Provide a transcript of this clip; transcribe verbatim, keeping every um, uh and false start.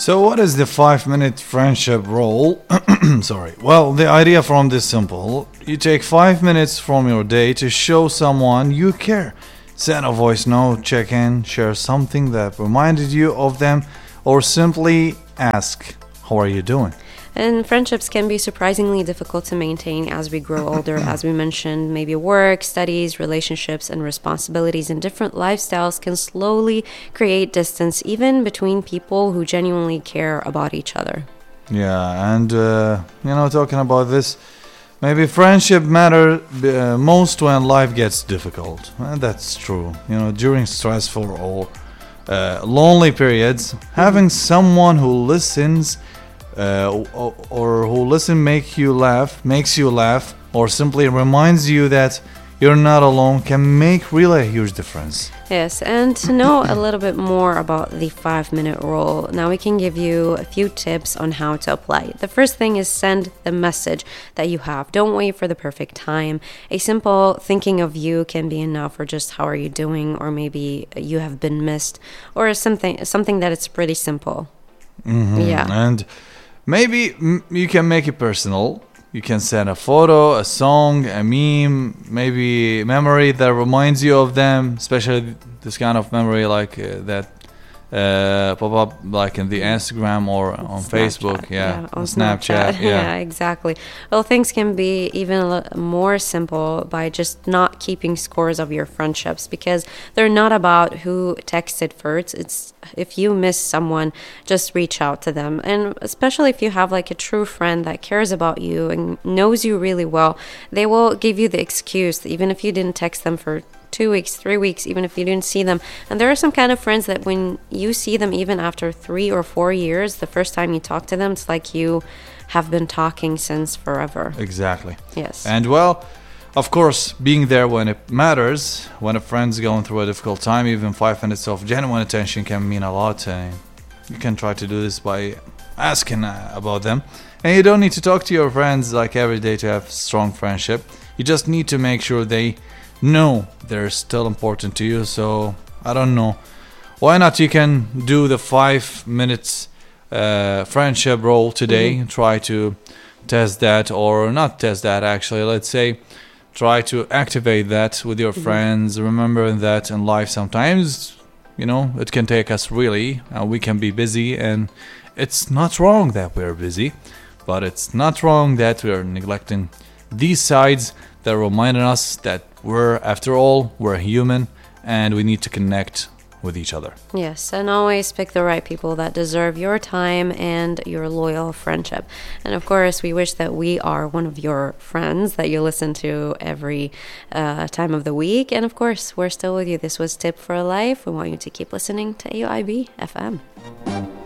So, what is the five minute friendship rule? Sorry. Well, the idea from this simple. You take five minutes from your day to show someone you care. Send a voice note, check in, share something that reminded you of them, or simply ask, how are you doing? And friendships can be surprisingly difficult to maintain as we grow older. As we mentioned, maybe work, studies, relationships, and responsibilities in different lifestyles can slowly create distance, even between people who genuinely care about each other. Yeah, and, uh, you know, talking about this, maybe friendship matter uh, most when life gets difficult. And that's true. You know, during stressful or uh, lonely periods, having someone who listens uh, or, or who listen make you laugh, makes you laugh, or simply reminds you that you're not alone can make really a huge difference. Yes, and to know a little bit more about the five minute rule, now we can give you a few tips on how to apply it. The first thing is send the message that you have. Don't wait for the perfect time. A simple thinking of you can be enough, or just how are you doing, or maybe you have been missed, or something something that it's pretty simple. Mm-hmm. Yeah. And maybe mm, you can make it personal. You can send a photo, a song, a meme, maybe a memory that reminds you of them, especially this kind of memory like uh, that uh, pop up like in the Instagram or on Snapchat, Facebook, yeah, yeah, on on Snapchat, Snapchat. yeah. Yeah, exactly. Well, things can be even a little more simple by just not keeping scores of your friendships, because they're not about who texted first. It's if you miss someone, just reach out to them. And especially if you have like a true friend that cares about you and knows you really well, they will give you the excuse, even if you didn't text them for two weeks, three weeks, even if you didn't see them. And there are some kind of friends that when you see them, even after three or four years, the first time you talk to them, it's like you have been talking since forever. Exactly. Yes. And well, of course, being there when it matters, when a friend's going through a difficult time, even five minutes of genuine attention can mean a lot. Uh, you can try to do this by asking uh, about them. And you don't need to talk to your friends like every day to have strong friendship. You just need to make sure they know they're still important to you. So I don't know, why not you can do the five minutes uh, friendship role today. Mm-hmm. Try to test that, or not test that actually, let's say try to activate that with your mm-hmm. friends. Remember that in life sometimes, you know, it can take us really, uh, we can be busy, and it's not wrong that we're busy, but it's not wrong that we're neglecting these sides that remind us that we're, after all, we're human and we need to connect with each other. Yes, and always pick the right people that deserve your time and your loyal friendship. And of course, we wish that we are one of your friends that you listen to every uh, time of the week. And of course, we're still with you. This was Tip for Life. We want you to keep listening to A U I B F M.